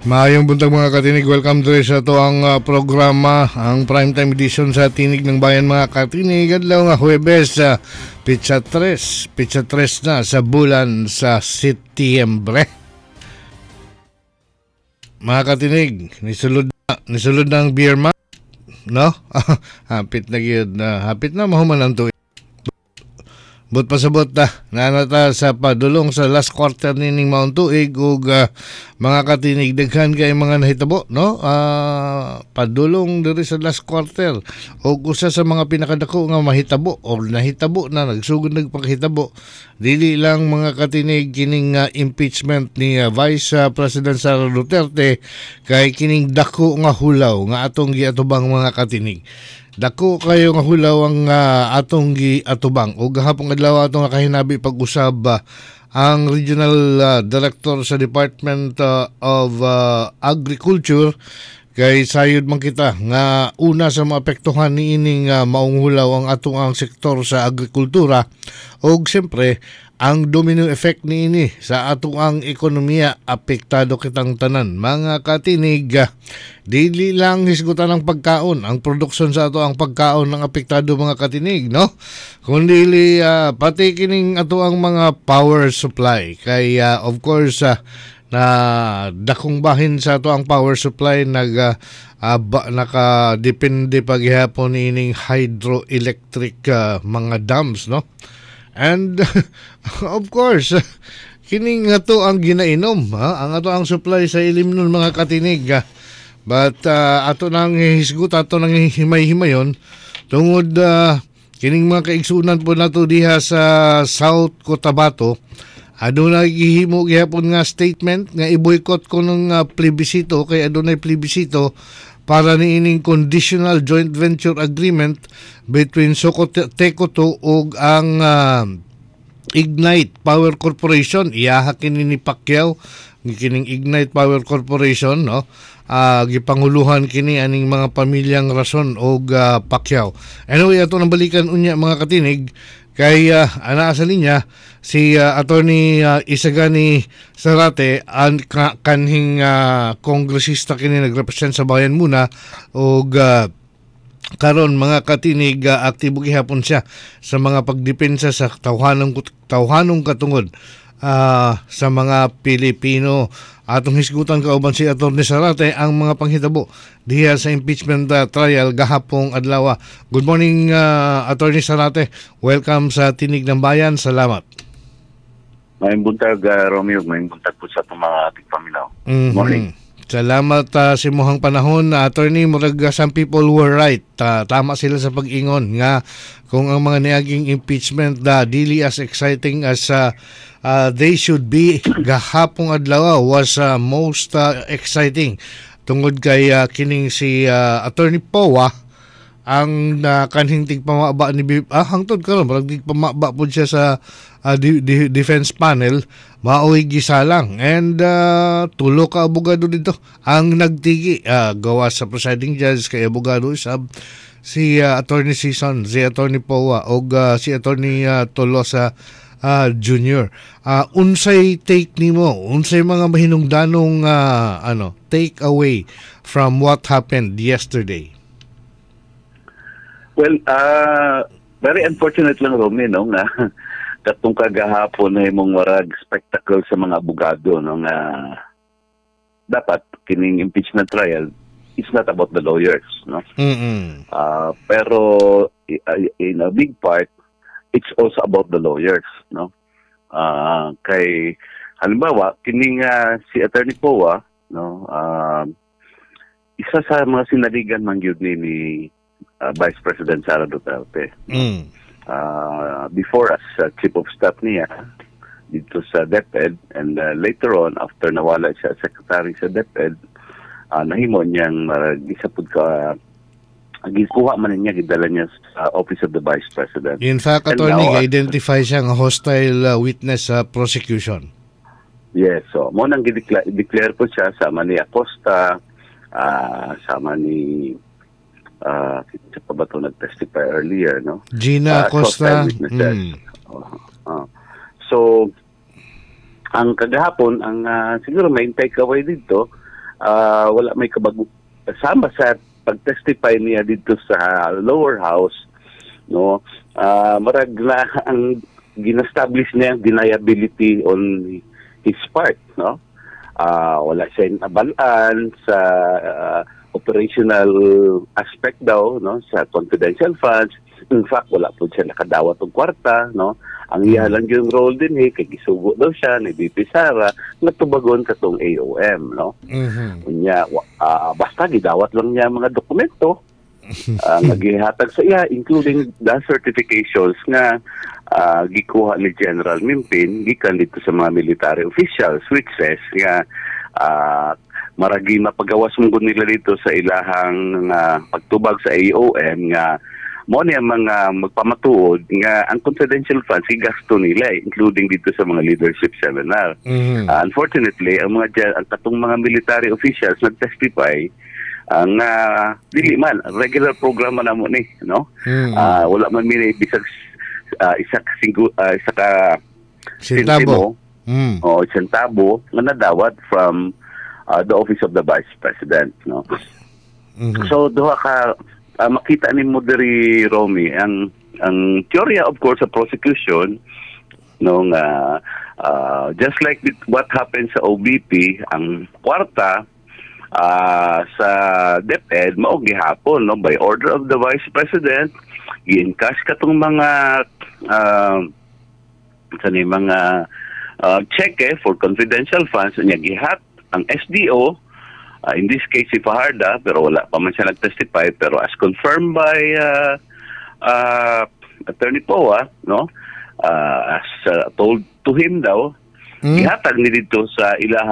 Maayong buntag mga katinig, welcome to sa to ang programa, ang primetime edition sa Tinig ng Bayan mga katinig. Adlaw nga Huwebes, Pitsa 3 na sa bulan sa Setyembre. Mga katinig, nisulod na ang beer month, no? hapit na mahuman ang tuig. But pasabot na nata sa padulong sa last quarter nining maong tuig ug mga katinig daghan kay mga nahitabo, no? Padulong diri sa last quarter ug usa sa mga pinakadako nga mahitabo o nahitabo na nagsugod nagpakahitabo dili lang mga katinig kining impeachment ni Vice President Sara Duterte kay kining dako nga hulaw nga atong giatubang mga katinig. Dako kayo nga hulaw ang atong giatubang o gahapon adlaw atong nakahinabi pag-usab ang Regional Director sa Department of Agriculture kay sayod man kita nga una sa maapektuhan niining maong hulaw ang atong sektor sa agrikultura o siyempre ang domino effect niini sa atong ekonomiya apektado kitang tanan mga katinig. Dili lang hisgutan ang pagkaon, ang produksyon sa ato ang pagkaon ng apektado mga katinig, no? Kundi pati kining ato ang mga power supply. Kay of course na dakong bahin sa ato ang power supply nakadepende paghihapon ining hydroelectric mga dams, no? And of course kining ato ang ginainom, ang ato ang supply sa ilim nun mga katinig. But ato nang hisgut, ato nang himay-himayon tungod kining mga kaigsunan po nato diha sa South Cotabato. Adunay gihimo gihapon nga statement nga i-boycott ko ng plebisito kay adunay plebisito para niining conditional joint venture agreement between Socoteco ug ang Ignite Power Corporation. Iyaha kini ni Pacquiao kining Ignite Power Corporation, no? Gipanguluhan kini aning mga pamilyang Rason og Pacquiao. Anyway, ato nang balikan unya mga katinig kay ana sa linya si Attorney Isagani Zarate ang kanhing kongresista kini nagrepresent sa bayan muna og karon mga katinig aktibo gihapon siya sa mga pagdepensa sa tawhanong katungod sa mga Pilipino. Atong hisgutan kauban si Atty. Zarate ang mga panghitabo diha sa impeachment trial gahapong adlaw. Good morning Atty. Zarate. Welcome sa Tinig ng Bayan. Salamat. Mayong buntag Romeo, mayong buntag po sa itong mga tigpamilaw. Morning. Salamat sa imuhang panahon, attorney. Murag some people were right. Tama sila sa pag-ingon nga kung ang mga niaging impeachment dili as exciting as they should be. Gahapong adlaw was most exciting tungod kay kining si Attorney Powa ang kanhing tigpamaba ni hangtod karon murag tigpamaba pud siya sa defense panel maoy gisalang and tulo ka abogado dito ang nagtigi gawas sa presiding judge kay abogado sab si Attorney Season, si Attorney Powa og si Attorney Tolosa Junior. Unsay take nimo, unsay mga mahinungdanong take away from what happened yesterday? Well, very unfortunate lang, Romy, no, nga katong kagahapon na imong warag spectacle sa mga abogado, no, nga dapat kining impeachment trial is not about the lawyers, no? Pero in a big part, it's also about the lawyers, no? Kay halimbawa kining si Attorney Powa, no, isa sa mga sinaligan man gyud ni Vice President Sara Duterte. Before as chief of staff niya dito sa DepEd, and later on after nawala siya secretary sa DepEd, nahimo niyang isa pud ka gikuha man niya gidala niya sa Office of the Vice President. In fact, attorney, identify siya nga hostile witness sa prosecution. Yes, so mo nang declare po siya sama ni Acosta, sama ni sa pa ba ito nag-testify earlier, no? Gina Acosta. So, ang kagahapon, ang siguro may takeaway dito, wala may kabago kasama sa pag-testify niya dito sa lower house, no. Marag na ang ginastablish niya ang deniability on his part, no. Wala siya nabalaan sa operational aspect daw, no, sa confidential funds. In fact, wala po siya nakadawat ng kwarta, no. Ang iya lang yung role din kay gisugo daw siya ni BP Sara natubagon katong AOM, no. Unya basta gidawat lang niya mga dokumento nagihatag sa iya, including the certifications nga gikuha ni General Mimpin gikan dito sa mga military officials, which says nga maragi mapagawas mo nila dito sa ilahang pagtubag sa AOM nga mo niya mga magpamatuod nga ang confidential funds gasto nila, including dito sa mga leadership seminar. Unfortunately, ang katong mga military officials nag-testify nga dili man regular program man namo ni, no. Wala man mi bisag isa ka Sentabo. O sentabo nga nadawat from the office of the Vice President, no. So duha ka makita ni mo diri, Romy, ang teorya of course sa prosecution, no, nga just like what happened sa OBP, ang kwarta sa DepEd mao gihapon, no, by order of the Vice President gi-encash katong mga mga cheque for confidential funds nya gihat ang SDO. In this case, si Fajarda, pero wala pa man siya nag-testify, pero as confirmed by Attorney Poa, no, as told to him daw, ihatag ni dito sa ilahang